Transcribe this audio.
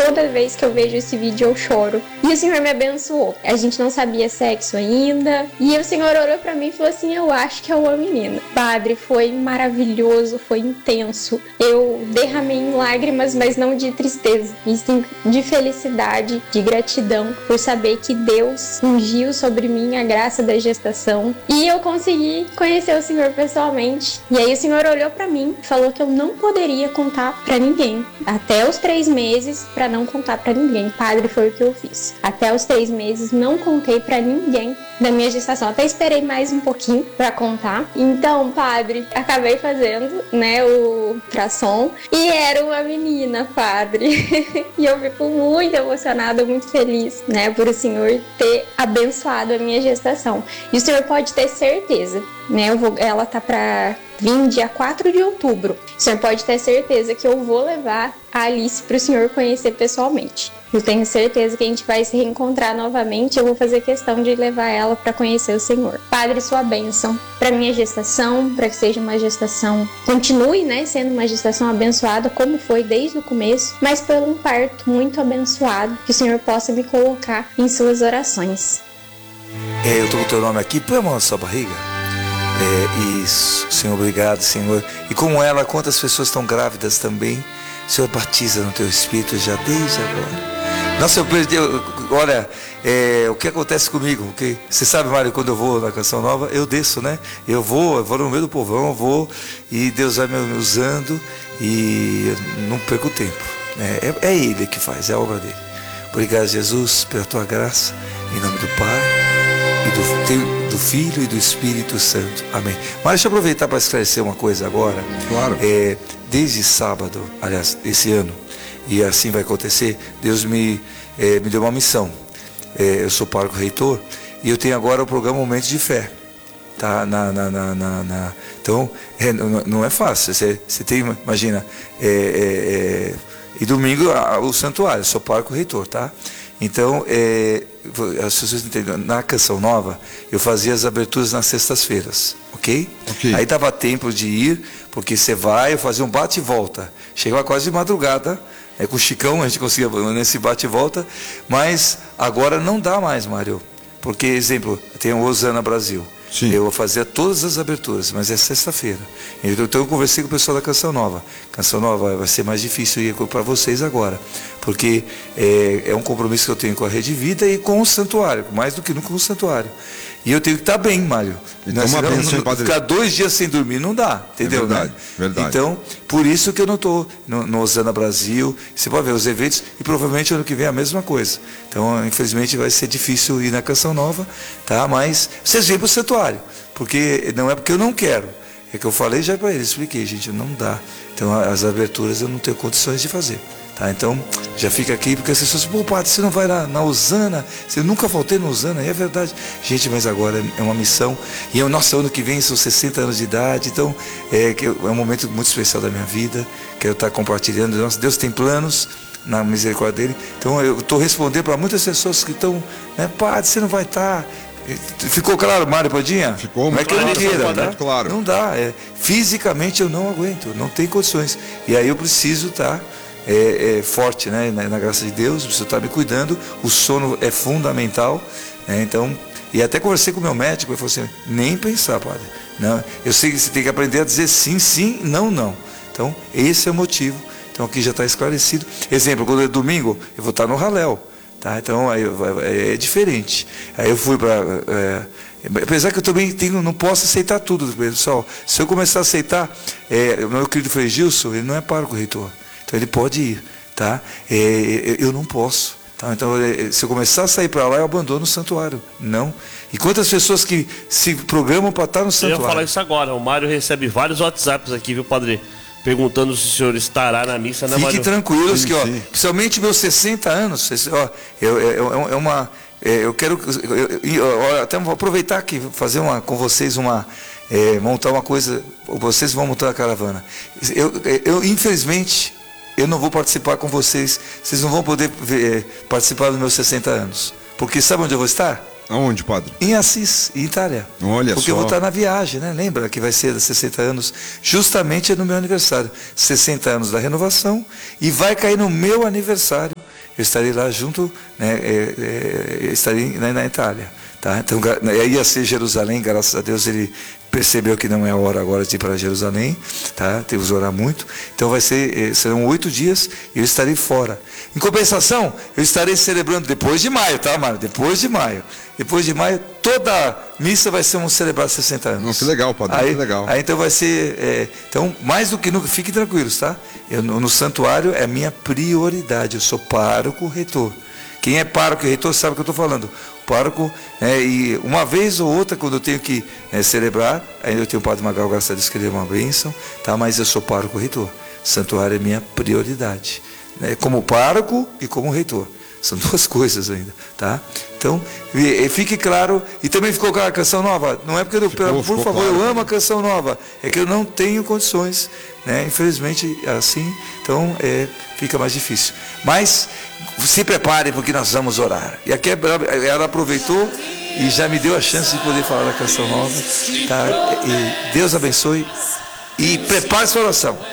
toda vez que eu vejo esse vídeo eu choro. E o Senhor me abençoou. A gente não sabia sexo ainda. E o Senhor orou pra mim e falou assim: eu acho que é uma menina. Padre, foi maravilhoso, foi intenso. Eu derramei em lágrimas, mas não de tristeza, e sim de felicidade, de gratidão por saber que Deus ungiu sobre mim a graça da gestação. E eu consegui conhecer o Senhor pessoalmente. E aí o Senhor olhou pra mim e falou que eu não poderia contar pra ninguém. Até os 3 meses, pra não contar pra ninguém. Padre, foi o que eu fiz. Até os 3 meses, não contei pra ninguém da minha gestação. Até esperei mais um pouquinho pra contar. Então, padre, acabei fazendo, né, o ultrassom. E era uma menina, padre. E eu fico muito emocionada, muito feliz, né, por o Senhor ter abençoado a minha gestação. E o Senhor pode ter certeza, né, ela tá pra vir dia 4 de outubro. O Senhor pode ter certeza que eu vou levar a Alice pro Senhor conhecer pessoalmente. Eu tenho certeza que a gente vai se reencontrar novamente. Eu vou fazer questão de levar ela para conhecer o Senhor. Padre, sua bênção para minha gestação, para que seja uma gestação, continue, né, sendo uma gestação abençoada, como foi desde o começo, mas por um parto muito abençoado, que o Senhor possa me colocar em suas orações. Eu tô com o teu nome aqui, põe a mão na sua barriga. Isso, Senhor, obrigado, Senhor. E como ela, quantas pessoas estão grávidas também, Senhor, batiza no teu espírito já desde agora. Nossa, olha, o que acontece comigo? Porque você sabe, Mário, quando eu vou na Canção Nova, eu desço, né? Eu vou no meio do povão, eu vou, e Deus vai me usando, e eu não perco tempo. É Ele que faz, é a obra dele. Obrigado, Jesus, pela tua graça, em nome do Pai, e do Filho e do Espírito Santo. Amém. Mas deixa eu aproveitar para esclarecer uma coisa agora. Claro. Desde sábado, aliás, esse ano, e assim vai acontecer, Deus me deu uma missão. Eu sou pároco reitor e eu tenho agora o programa Momentos de Fé. Tá? Então, não é fácil. Você tem, imagina, e domingo o santuário, eu sou pároco reitor, tá? Então, as pessoas entendem, na Canção Nova, eu fazia as aberturas nas sextas-feiras, ok? Aí dava tempo de ir, porque você vai, eu fazia um bate e volta. Chegava quase de madrugada, com o Chicão a gente conseguia nesse bate e volta, mas agora não dá mais, Mário. Porque, exemplo, tem o Osana Brasil. Sim. Eu fazia todas as aberturas, mas é sexta-feira. Então eu conversei com o pessoal da Canção Nova. Canção Nova vai ser mais difícil ir para vocês agora, porque é um compromisso que eu tenho com a Rede Vida e com o santuário, mais do que nunca com o santuário. E eu tenho que estar bem, Mário. Então, ficar 2 dias sem dormir não dá, entendeu? É verdade, né? verdade. Então, por isso que eu não estou no Osana Brasil. Você pode ver os eventos, e provavelmente ano que vem é a mesma coisa. Então, infelizmente, vai ser difícil ir na Canção Nova, tá? Mas vocês vêm para o santuário, porque não é porque eu não quero. É que eu falei já para eles, expliquei, gente, não dá. Então, as aberturas eu não tenho condições de fazer. Tá, então, já fica aqui, porque as pessoas, pô, padre, você não vai na Osana? Você nunca faltei na Osana? E é verdade. Gente, mas agora é uma missão. E nossa, ano que vem são 60 anos de idade. Então, é um momento muito especial da minha vida. Quero estar compartilhando. Nossa, Deus tem planos na misericórdia dele. Então, eu estou respondendo para muitas pessoas que estão, né, padre, você não vai estar. Ficou claro, Mário Padinha? Ficou muito claro. Não é que eu não queira, tá? Claro. Não dá. Fisicamente eu não aguento, não tenho condições. E aí eu preciso estar forte, né? Na graça de Deus, preciso estar me cuidando. O sono é fundamental, né? Então, e até conversei com o meu médico, ele falou assim: nem pensar, padre. Não, eu sei que você tem que aprender a dizer sim, sim, não, não. Então, esse é o motivo. Então, aqui já está esclarecido. Exemplo, quando é domingo, eu vou estar no Raléu. Tá? Então, aí, é diferente. Aí eu fui para... apesar que eu também não posso aceitar tudo, pessoal. Se eu começar a aceitar, o meu querido Frei Gilson, ele não é pároco reitor. Então, ele pode ir. Tá? Eu não posso. Tá? Então, se eu começar a sair para lá, eu abandono o santuário. Não. E quantas pessoas que se programam para estar no santuário? Eu ia falar isso agora. O Mário recebe vários WhatsApps aqui, viu, padre? Perguntando se o senhor estará na missa, né, Mário? Fiquem tranquilos, sim, que, ó, principalmente meus 60 anos, ó, eu quero até vou aproveitar aqui, fazer com vocês montar uma coisa, vocês vão montar a caravana. Eu infelizmente, eu não vou participar com vocês não vão poder participar dos meus 60 anos, porque sabe onde eu vou estar? Aonde, padre? Em Assis, em Itália. Olha porque só. eu vou estar na viagem, né? Lembra que vai ser dos 60 anos, justamente no meu aniversário. 60 anos da renovação, e vai cair no meu aniversário. eu estarei lá junto, né, estarei na Itália. Tá? Então, ia ser Jerusalém, graças a Deus ele percebeu que não é a hora agora de ir para Jerusalém, tá? Temos que orar muito. Então serão 8 dias e eu estarei fora. Em compensação, eu estarei celebrando depois de maio, tá, Mário? Depois de maio. Depois de maio, toda missa vai ser celebrar 60 anos. Não, que legal, padre, que legal. Aí então vai ser, então, mais do que nunca, fiquem tranquilos, tá? No santuário é a minha prioridade, eu sou pároco reitor. Quem é pároco e reitor sabe o que eu estou falando. Pároco, e uma vez ou outra, quando eu tenho que celebrar, aí eu tenho o Padre Magal, graças a Deus, que ele é uma bênção, tá? Mas eu sou pároco e reitor. Santuário é minha prioridade, né? Como pároco e como reitor. São duas coisas ainda, tá? Então, fique claro. E também ficou com a canção nova. Não é porque, por favor, claro. Eu amo a canção nova. É que eu não tenho condições, né? Infelizmente, assim, então fica mais difícil. Mas se preparem, porque nós vamos orar. E aqui ela aproveitou e já me deu a chance de poder falar da canção nova, tá? E Deus abençoe. E prepare sua oração.